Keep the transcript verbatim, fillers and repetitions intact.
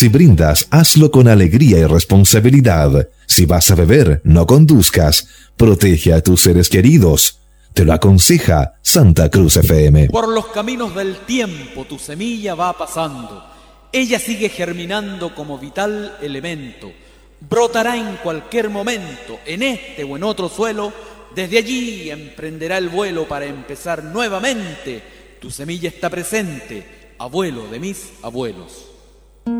Si brindas, hazlo con alegría y responsabilidad. Si vas a beber, no conduzcas. Protege a tus seres queridos. Te lo aconseja Santa Cruz F M. Por los caminos del tiempo tu semilla va pasando. Ella sigue germinando como vital elemento. Brotará en cualquier momento, en este o en otro suelo. Desde allí emprenderá el vuelo para empezar nuevamente. Tu semilla está presente, abuelo de mis abuelos.